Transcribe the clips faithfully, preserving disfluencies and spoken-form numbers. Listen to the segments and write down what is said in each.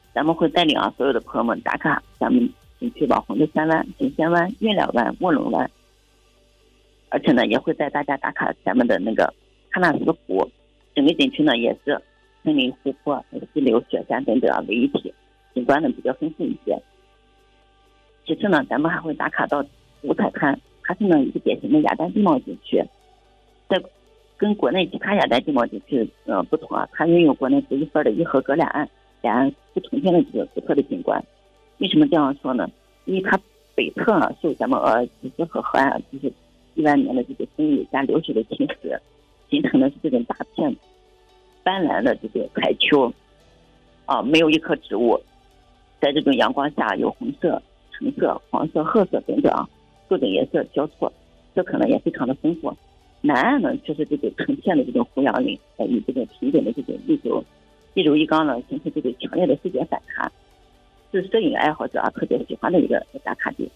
咱们会带领啊所有的朋友们打卡咱们景区网红的三湾、景仙湾、月亮湾、卧龙湾，而且呢也会带大家打卡咱们的那个喀纳斯湖。整个景区呢也是森林、湖泊、溪流、雪山等等啊为一体，景观呢比较丰富一些。其次呢，咱们还会打卡到五彩滩，它是呢一个典型的亚丹地貌景区，在跟国内其他亚丹地貌景区呃不同啊，它拥有国内独一份的一河隔两岸，两岸不重天的这个独特的景观。为什么这样说呢？因为它北侧啊受咱们额尔齐斯河河岸啊就是亿万年的这个风雨加流水的侵蚀，形成的是这种大片斑斓的这个海丘啊，没有一棵植物，在这种阳光下有红色、橙色、黄色、褐色等等啊，各种颜色交错，色可能也非常的丰富。南岸呢，却是这个呈现的这种胡杨林，呃，与这个平整的这种绿洲一柔一刚呢，形成这个强烈的视觉反差，是摄影爱好者啊特别喜欢的一个打卡地。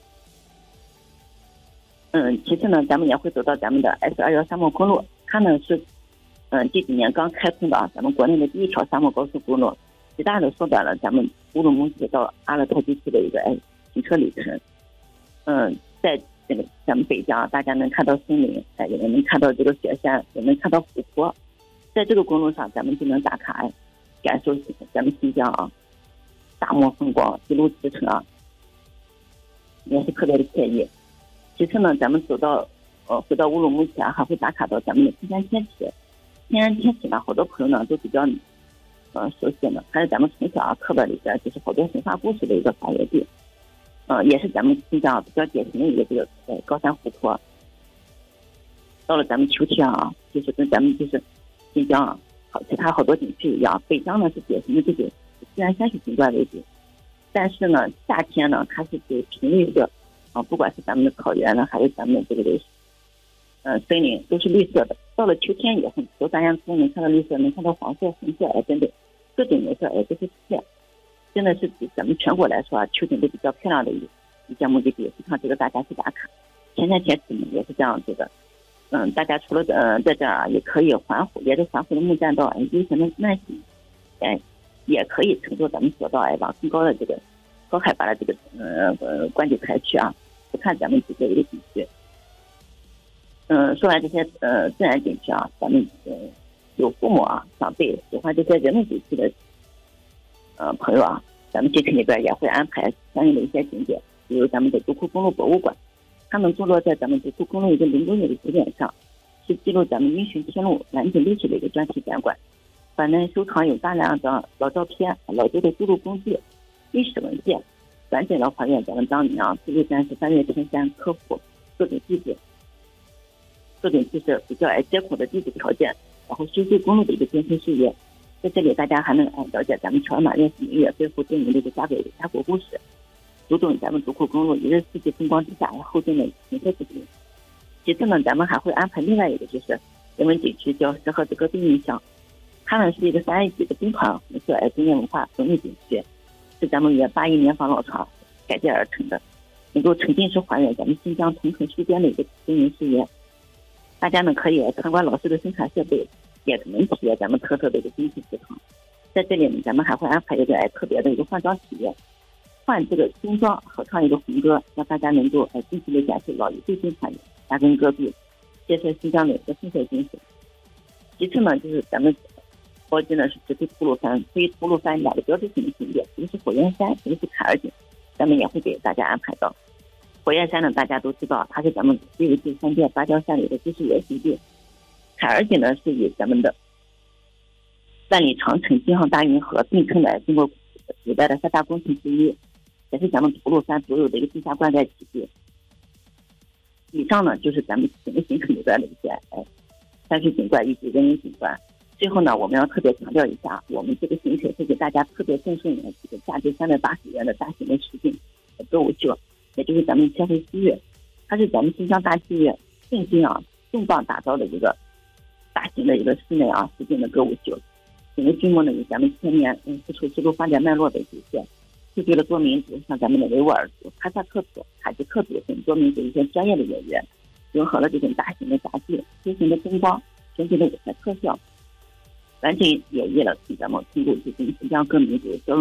嗯，其次呢，咱们也会走到咱们的 S 二一沙漠公路，它呢是嗯这几年刚开通的啊，咱们国内的第一条沙漠高速公路，极大的缩短了咱们乌鲁木齐到阿勒泰地区的一个哎行车里程。嗯，在这个咱们北疆，大家能看到森林，哎，也能看到这个雪山，也能看到湖泊。在这个公路上，咱们就能打卡，感受咱们新疆啊大漠风光，一路驰骋啊，也是特别的惬意。其次呢，咱们走到呃回到乌鲁木齐啊，还会打卡到咱们的天山天池。天山天池呢，好多朋友呢都比较呃熟悉呢，还是咱们从小啊课本里边就是好多神话故事的一个发源地。呃，也是咱们新疆比较典型的一个这个呃高山湖泊。到了咱们秋天啊，就是跟咱们就是新疆啊，好其他好多景区一样，北疆呢是典型的这个自然山水景观为主，但是呢夏天呢它是这个平绿色啊，不管是咱们的草原呢，还是咱们的这个呃森林都是绿色的。到了秋天以后，走大洋村能看到绿色，能看到黄色、红色哎等等各种颜色哎都是出现。真的是比咱们全国来说啊，秋景都比较漂亮的一一项目的地，非常值得大家去打卡。天山天池也是这样子的，嗯，大家除了呃在这儿啊，也可以环湖，沿着环湖的木栈道，哎，悠闲的慢行，哎，也可以乘坐咱们索道，哎，往更高的这个高海拔的这个呃呃观景台去啊，去看咱们这个一个景区。嗯，说完这些呃自然景区啊，咱们呃有父母啊长辈喜欢这些人文景区的。呃，朋友啊，咱们景区里边也会安排相应的一些景点，比如咱们的独库公路博物馆，他们坐落在咱们独库公路一个零公里的节点上，是记录咱们英雄天路完整历史的一个专题展馆。馆内收藏有大量的老照片、老旧的记录工具、历史文件，完整的还原咱们当年啊自卫战士翻越天山、科普各种地质、各种就是比较哎艰苦的地质条件，然后修筑公路的一个艰辛事业。在这里，大家还能哎了解咱们乔尔玛烈士明月背后著名的一个家国家国故事，读懂咱们独库公路一日四季风光之下后进的行车指引。其次呢，咱们还会安排另外一个就是人文景区，叫石河子沟冰云乡，它呢是一个三 A 级的冰川红色哎工业文化文物景区，是咱们原八一年仿老厂改建而成的，能够沉浸式还原咱们新疆同城书间的一个经营事业。大家呢可以参观老师的生产设备，也能体验咱们特色的一个精品食堂。在这里呢，咱们还会安排一个哎特别的一个换装体验，换这个新装合唱一个红歌，让大家能够哎尽情的感受老一辈宣传扎根戈壁，建设新疆的一个生活精神。其次呢，就是咱们包机呢是直飞吐鲁番，所以吐鲁番两个标志性的景点，一个是火焰山，一个是坎儿井，咱们也会给大家安排到。火焰山呢，大家都知道，它是咱们西游记三殿芭蕉山里的就是原型地。坎儿井呢，是以咱们的万里长城、京杭大运河并称来经过古代的三大工程之一，也是咱们吐鲁番独有的一个地下灌溉基地。以上呢，就是咱们整个行程里边的一些哎山水景观以及人文景观。最后呢，我们要特别强调一下，我们这个行程是给大家特别赠送的这个价值三百八十元的大型的实景歌舞秀，也就是咱们千回西岳，它是咱们新疆大戏院正经啊重磅打造的一个大型的一个室内啊实景的歌舞秀。整个剧目呢以咱们千年嗯丝绸之路发展脉络为主线，汇聚了多民族，像咱们的维吾尔族、哈萨克族、塔吉克族等多民族一些专业的演员，融合了这种大型的杂技、飞行的灯光、全景的舞台特效，完全演绎了咱们中国至今新疆各民族交融